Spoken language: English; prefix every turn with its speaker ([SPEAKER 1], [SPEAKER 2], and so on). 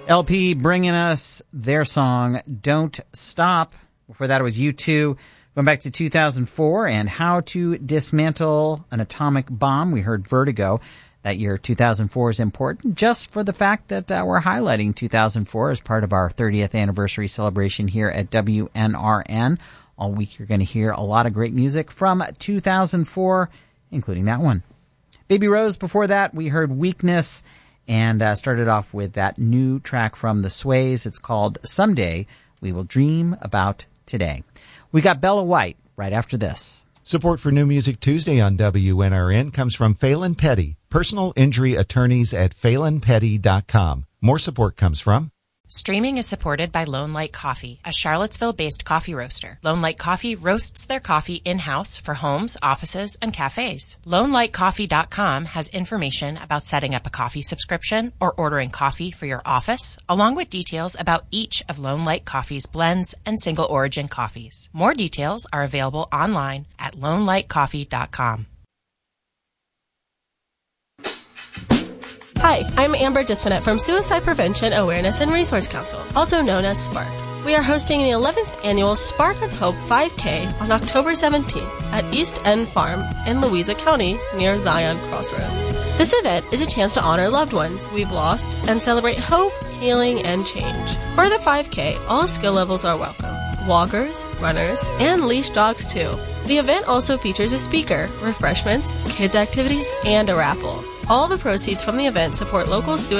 [SPEAKER 1] LP bringing us their song, Don't Stop. Before that, it was U2. Going back to 2004 and How to Dismantle an Atomic Bomb. We heard Vertigo. That year, 2004, is important just for the fact that we're highlighting 2004 as part of our 30th anniversary celebration here at WNRN. All week, you're going to hear a lot of great music from 2004, including that one. Baby Rose, before that, we heard Weakness and started off with that new track from the Sways. It's called Someday We Will Dream About Today. We got Bella White right after this.
[SPEAKER 2] Support for New Music Tuesday on WNRN comes from Phelan Petty, personal injury attorneys at PhelanPetty.com. More support comes from
[SPEAKER 3] Streaming is supported by Lone Light Coffee, a Charlottesville-based coffee roaster. Lone Light Coffee roasts their coffee in-house for homes, offices, and cafes. LoneLightCoffee.com has information about setting up a coffee subscription or ordering coffee for your office, along with details about each of Lone Light Coffee's blends and single-origin coffees. More details are available online at LoneLightCoffee.com.
[SPEAKER 4] Hi, I'm Amber Dispinet from Suicide Prevention Awareness and Resource Council, also known as SPARK. We are hosting the 11th annual Spark of Hope 5K on October 17th at East End Farm in Louisa County near Zion Crossroads. This event is a chance to honor loved ones we've lost and celebrate hope, healing, and change. For the 5K, all skill levels are welcome. Walkers, runners, and leash dogs too. The event also features a speaker, refreshments, kids activities, and a raffle. All the proceeds from the event support local suicide